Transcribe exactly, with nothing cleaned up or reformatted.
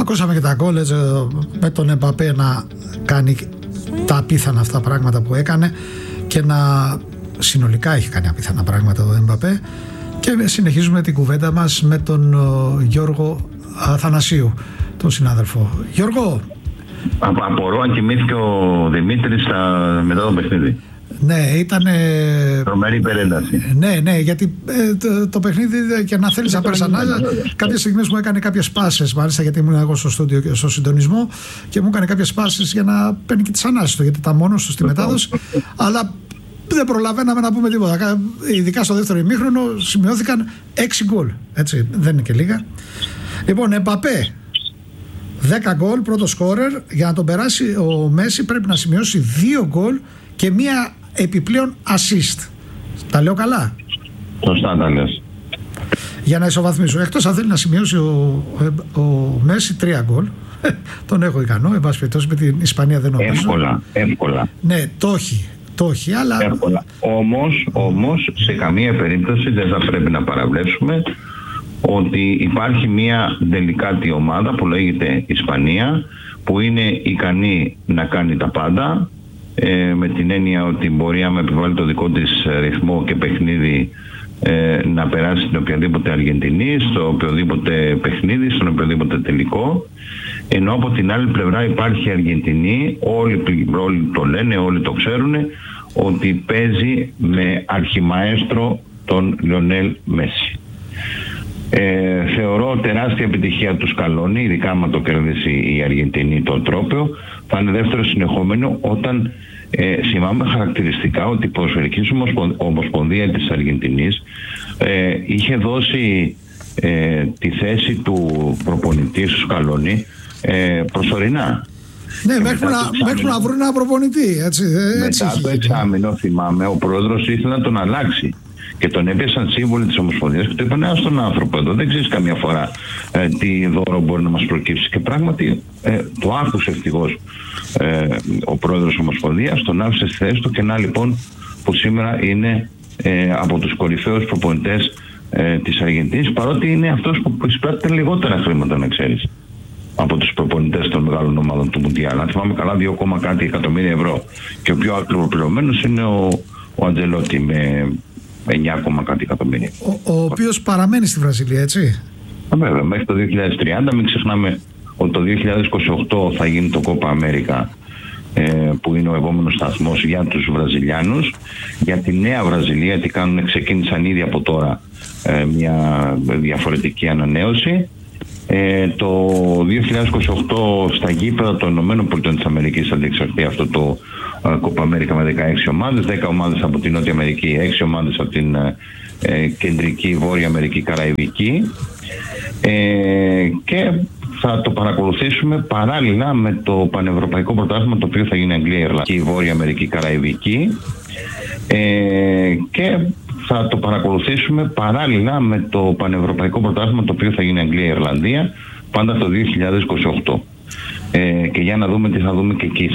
Ακούσαμε και τα γκολ με τον Εμπαπέ να κάνει τα απίθανα αυτά πράγματα που έκανε και να συνολικά έχει κάνει απίθανα πράγματα ο Εμπαπέ. Και συνεχίζουμε την κουβέντα μας με τον uh, Γιώργο Αθανασίου, τον συνάδελφο. Γιώργο. Απορώ αν κοιμήθηκε ο Δημήτρης μετά το παιχνίδι. Ναι, ήταν. Τρομερή υπερένταση. Ναι, ναι, γιατί ε, το, το παιχνίδι και να θέλει να πάρει ανάγκη. Κάποιες στιγμές μου έκανε κάποιες πάσες, μάλιστα, γιατί ήμουν εγώ στο στούντιο και στο συντονισμό και μου έκανε κάποιες πάσες για να παίρνει και τις ανάσεις του, γιατί ήταν μόνος του στη μετάδοση. Αλλά δεν προλαβαίναμε να πούμε τίποτα. Ειδικά στο δεύτερο ημίχρονο σημειώθηκαν έξι γκολ. Έτσι, δεν είναι και λίγα. Λοιπόν, Εμπαπέ. δέκα γκολ, πρώτο σκόρερ. Για να τον περάσει ο Μέση πρέπει να σημειώσει δύο γκολ και μία επιπλέον assist. Τα λέω καλά? Σωστά τα λες. Για να ισοβαθμίσω. Εκτός αν θέλει να σημειώσει ο, ο, ο Μέση τρία γκολ. Τον έχω ικανό. Εν πάση περιπτώσει με την Ισπανία δεν νομίζω. Εύκολα, εύκολα. Ναι, το έχει. Το έχει, αλλά... Εύκολα. Όμως, όμως, σε καμία περίπτωση δεν θα πρέπει να παραβλέψουμε ότι υπάρχει μια δελικάτη ομάδα που λέγεται Ισπανία, που είναι ικανή να κάνει τα πάντα, ε, με την έννοια ότι μπορεί, άμα επιβάλλει το δικό της ρυθμό και παιχνίδι, ε, να περάσει στην οποιαδήποτε Αργεντινή, στο οποιοδήποτε παιχνίδι, στον οποιοδήποτε τελικό. Ενώ από την άλλη πλευρά υπάρχει η Αργεντινή, όλοι, όλοι το λένε, όλοι το ξέρουν, ότι παίζει με αρχιμαέστρο τον Λιονέλ Μέση. Ε, θεωρώ τεράστια επιτυχία του Σκαλόνι, ειδικά άμα το κερδίσει η Αργεντινή το τρόπαιο, θα είναι δεύτερο συνεχόμενο, όταν ε, θυμάμαι χαρακτηριστικά ότι η Ποδοσφαιρική Ομοσπονδία της Αργεντινής ε, είχε δώσει ε, τη θέση του προπονητή του Σκαλόνι ε, προσωρινά. Ναι, μέχρι να, μέχρι να βρουν ένα προπονητή. Έτσι, έτσι μετά το εξάμηνο, θυμάμαι, ο πρόεδρος ήθελε να τον αλλάξει. Και τον έπιασαν σύμβολοι της Ομοσπονδίας και του είπαν: «Ας τον άνθρωπο εδώ, δεν ξέρεις καμιά φορά ε, τι δώρο μπορεί να μας προκύψει». Και πράγματι ε, το άκουσε ευτυχώς ε, ο πρόεδρος της Ομοσπονδίας, τον άφησε στη θέση του, και να λοιπόν που σήμερα είναι ε, από τους κορυφαίους προπονητές ε, της Αργεντινής, παρότι είναι αυτός που εισπράττει λιγότερα χρήματα, να ξέρεις, από τους προπονητές των μεγάλων ομάδων του Μουντιάλ. Αν θυμάμαι καλά, δύο κόμμα κάτι εκατομμύρια ευρώ. Και ο πιο ακριβοπληρωμένος είναι ο, ο Αντζελότη με εννιά κάτι εκατομμύρια. Ο, ο οποίος παραμένει στη Βραζιλία, έτσι. Βέβαια, μέχρι το δύο χιλιάδες τριάντα. Μην ξεχνάμε ότι το δύο χιλιάδες είκοσι οκτώ θα γίνει το Κόπα Αμέρικα, ε, που είναι ο επόμενος σταθμός για τους Βραζιλιάνους. Για τη νέα Βραζιλία, γιατί κάνουν, ξεκίνησαν ήδη από τώρα ε, μια διαφορετική ανανέωση. Ε, το δύο χιλιάδες είκοσι οκτώ στα γήπεδα των ΗΠΑ θα διεξαχθεί αυτό το Κόπα Αμέρικα με δεκαέξι ομάδες, δέκα ομάδες από την Νότια Αμερική, έξι ομάδες από την ε, Κεντρική, Βόρεια Αμερική, Καραϊβική, ε, και θα το παρακολουθήσουμε παράλληλα με το Πανευρωπαϊκό Πρωτάθλημα, το οποίο θα γίνει Αγγλία, Ιρλανδία, Βόρεια Αμερική, Καραϊβική, ε, και θα το παρακολουθήσουμε παράλληλα με το Πανευρωπαϊκό Πρωτάθλημα, το οποίο θα γίνει Αγγλία, Ιρλανδία, πάντα το δύο χιλιάδες είκοσι οκτώ. Ε, και για να δούμε τι θα δούμε και εκεί.